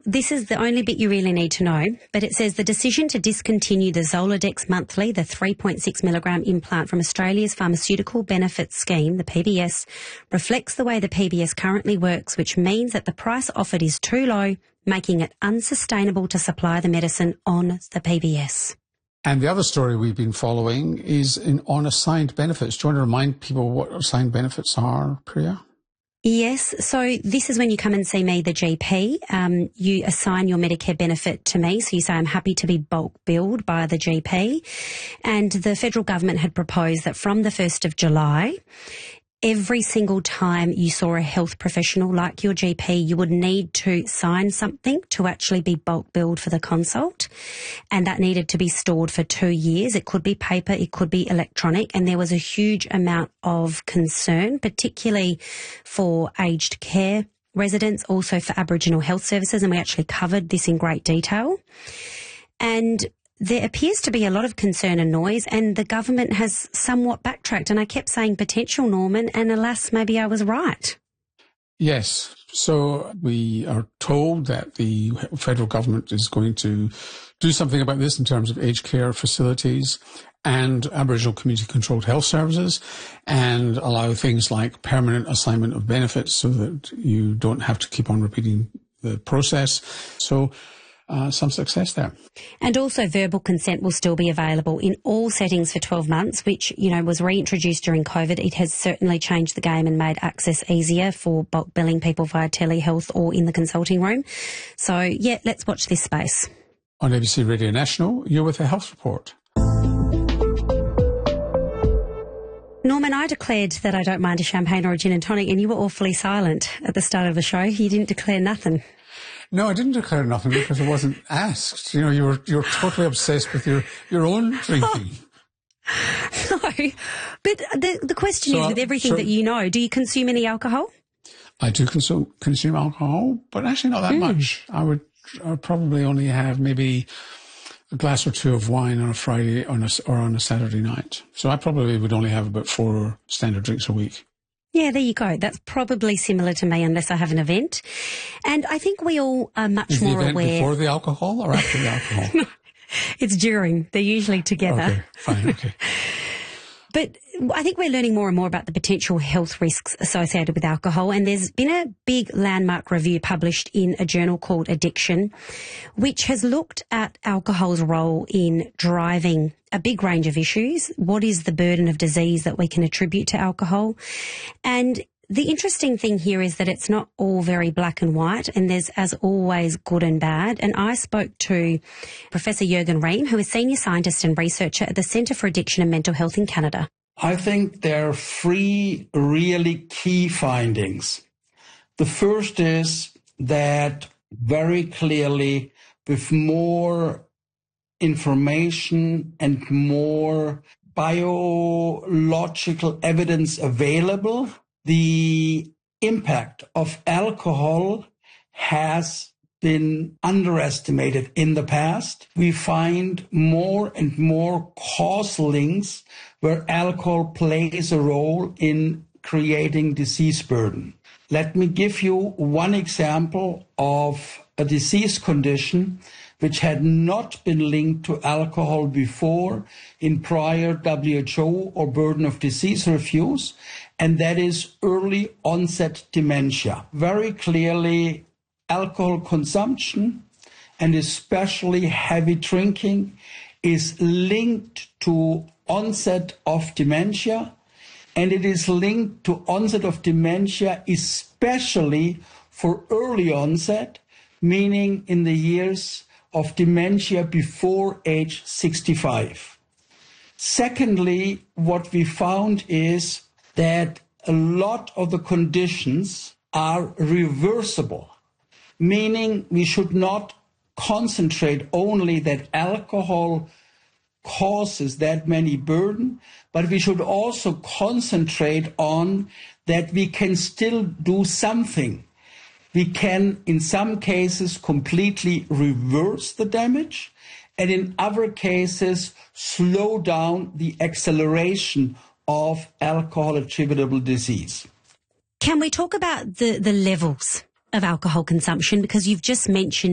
this is the only bit you really need to know, but it says the decision to discontinue the Zoladex monthly, the 3.6 milligram implant from Australia's Pharmaceutical Benefits Scheme, the PBS, reflects the way the PBS currently works, which means that the price offered is too low, making it unsustainable to supply the medicine on the PBS. And the other story we've been following is on assigned benefits. Do you want to remind people what assigned benefits are, Priya? Yes. So this is when you come and see me, the GP. You assign your Medicare benefit to me. So you say, I'm happy to be bulk billed by the GP. And the federal government had proposed that from the 1st of July, every single time you saw a health professional like your GP, you would need to sign something to actually be bulk billed for the consult. And that needed to be stored for 2 years. It could be paper, it could be electronic. And there was a huge amount of concern, particularly for aged care residents, also for Aboriginal health services. And we actually covered this in great detail. And there appears to be a lot of concern and noise, and the government has somewhat backtracked. And I kept saying potential, Norman, and alas, maybe I was right. Yes. So we are told that the federal government is going to do something about this in terms of aged care facilities and Aboriginal community-controlled health services, and allow things like permanent assignment of benefits so that you don't have to keep on repeating the process. So some success there. And also verbal consent will still be available in all settings for 12 months, which, was reintroduced during COVID. It has certainly changed the game and made access easier for bulk billing people via telehealth or in the consulting room. So, yeah, let's watch this space. On ABC Radio National, you're with a health report. Norman, I declared that I don't mind a champagne or a gin and tonic, and you were awfully silent at the start of the show. You didn't declare nothing. No, I didn't declare nothing because I wasn't asked. You're totally obsessed with your own drinking. No, but the question is, with everything that you know, do you consume any alcohol? I do consume alcohol, but actually not that much. I would probably only have maybe a glass or two of wine on a Friday or on a Saturday night. So I probably would only have about 4 standard drinks a week. Yeah, there you go. That's probably similar to me unless I have an event. And I think we all are much more aware. Is the event before the alcohol or after the alcohol? It's during. They're usually together. Okay, fine, okay. But I think we're learning more and more about the potential health risks associated with alcohol, and there's been a big landmark review published in a journal called Addiction, which has looked at alcohol's role in driving a big range of issues. What is the burden of disease that we can attribute to alcohol? And the interesting thing here is that it's not all very black and white, and there's, as always, good and bad. And I spoke to Professor Jürgen Rehm, who is Senior Scientist and Researcher at the Centre for Addiction and Mental Health in Canada. I think there are 3 really key findings. The first is that very clearly, with more information and more biological evidence available, the impact of alcohol has been underestimated in the past. We find more and more causal links where alcohol plays a role in creating disease burden. Let me give you one example of a disease condition which had not been linked to alcohol before in prior WHO or burden of disease reviews, and that is early onset dementia. Very clearly, alcohol consumption, and especially heavy drinking, is linked to onset of dementia, and it is linked to onset of dementia especially for early onset, meaning in the years of dementia before age 65. Secondly, what we found is that a lot of the conditions are reversible, meaning we should not concentrate only that alcohol causes that many burden, but we should also concentrate on that we can still do something. We can, in some cases, completely reverse the damage, and in other cases, slow down the acceleration of alcohol-attributable disease. Can we talk about the levels of alcohol consumption? Because you've just mentioned